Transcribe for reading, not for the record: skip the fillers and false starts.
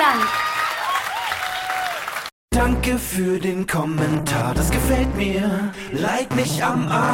Dank. Danke für den Kommentar, das gefällt mir. Like mich am Arsch.